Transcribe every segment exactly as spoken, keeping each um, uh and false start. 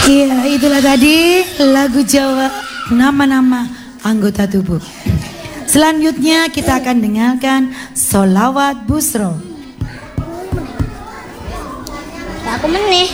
Iya, itulah tadi lagu Jawa nama-nama anggota tubuh. Selanjutnya kita akan dengarkan Sholawat Busro. Aku meneh.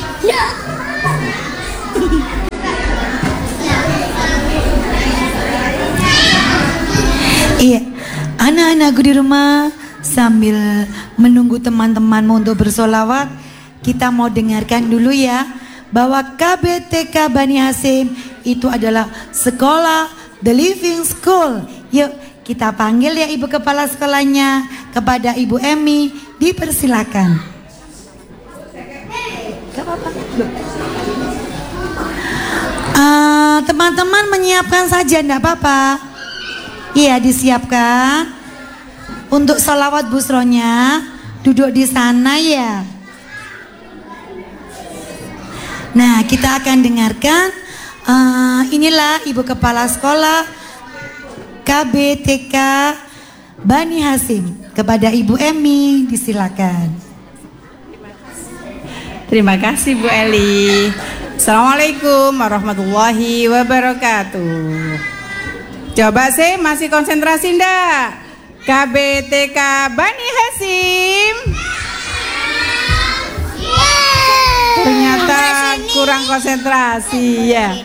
Iya, anak-anakku di rumah sambil menunggu teman-teman untuk bersolawat, kita mau dengarkan dulu ya bahwa K B T K Bani Hasim itu adalah sekolah The Living School. Yuk kita panggil ya ibu kepala sekolahnya, kepada Ibu Emi, dipersilakan. Gak apa-apa. Uh, teman-teman menyiapkan saja, enggak apa-apa. Iya, disiapkan. Untuk sholawat busronya duduk di sana ya. Nah, kita akan dengarkan uh, inilah ibu kepala sekolah K B T K Bani Hasim, kepada Ibu Emi, disilakan. Terima kasih Bu Eli. Assalamualaikum warahmatullahi wabarakatuh. Coba sih masih konsentrasi ndak? K B T K Bani Hasim. Ternyata kurang konsentrasi ya.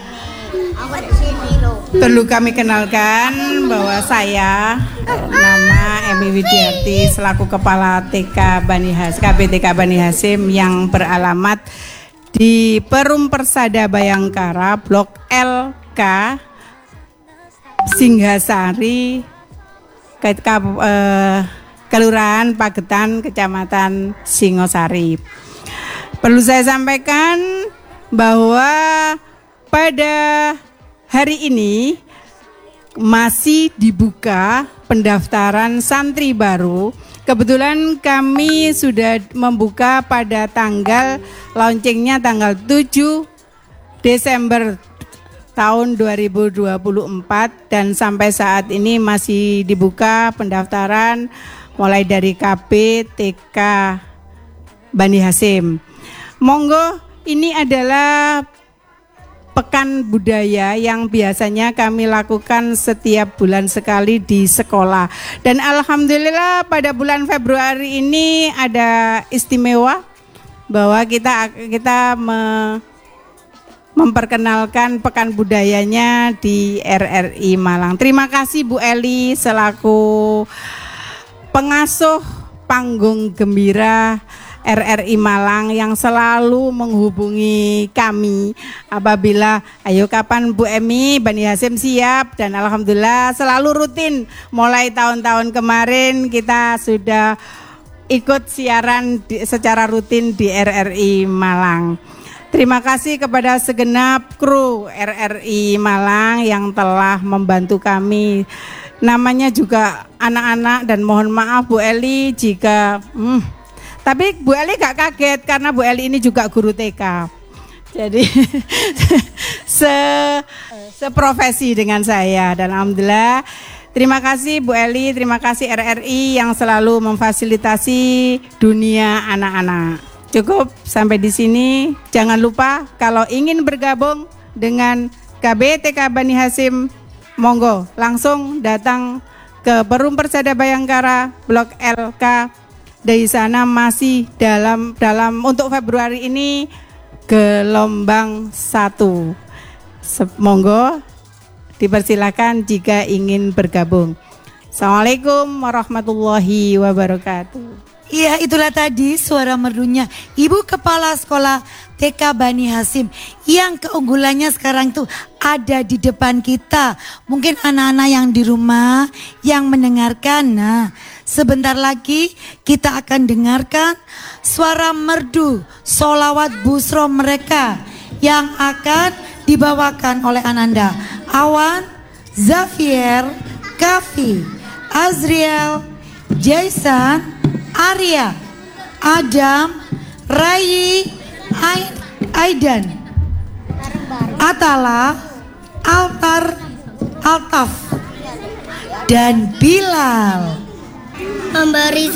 Perlu kami kenalkan bahwa saya nama Emi Widiarti selaku Kepala T K Bani Hasim, K B T K Bani Hasim yang beralamat di Perum Persada Bayangkara Blok L K Singgasari ke, ke, eh, Kelurahan Pagetan, Kecamatan Singosari. Perlu saya sampaikan bahwa pada hari ini masih dibuka pendaftaran santri baru. Kebetulan kami sudah membuka pada tanggal launchingnya tanggal tujuh Desember tahun dua ribu dua puluh empat dan sampai saat ini masih dibuka pendaftaran mulai dari K B T K Bani Hasim. Monggo, ini adalah pekan budaya yang biasanya kami lakukan setiap bulan sekali di sekolah. Dan alhamdulillah pada bulan Februari ini ada istimewa bahwa kita kita me, memperkenalkan pekan budayanya di R R I Malang. Terima kasih Bu Eli selaku pengasuh panggung gembira R R I Malang yang selalu menghubungi kami apabila ayo kapan Bu Emi Bani Hasim siap, dan alhamdulillah selalu rutin. Mulai tahun-tahun kemarin kita sudah ikut siaran di, secara rutin di R R I Malang. Terima kasih kepada segenap kru R R I Malang yang telah membantu kami. Namanya juga anak-anak dan mohon maaf Bu Eli jika hmm, tapi Bu Eli gak kaget karena Bu Eli ini juga guru T K. Jadi se seprofesi dengan saya, dan alhamdulillah terima kasih Bu Eli, terima kasih R R I yang selalu memfasilitasi dunia anak-anak. Cukup sampai di sini. Jangan lupa kalau ingin bergabung dengan K B T K Bani Hasim, monggo langsung datang ke Perum Persada Bayangkara Blok L K. Dari sana masih dalam dalam untuk Februari ini gelombang satu. Monggo dipersilakan jika ingin bergabung. Assalamualaikum warahmatullahi wabarakatuh. Iya, itulah tadi suara merdunya Ibu Kepala Sekolah T K Bani Hasim yang keunggulannya sekarang tuh ada di depan kita. Mungkin anak-anak yang di rumah yang mendengarkan, nah sebentar lagi kita akan dengarkan suara merdu sholawat busro mereka yang akan dibawakan oleh Ananda, Awan, Zafier, Kafi, Azriel, Jaisan, Arya, Adam, Rai, Aidan, Atala, Altar, Altaf, dan Bilal. Memberi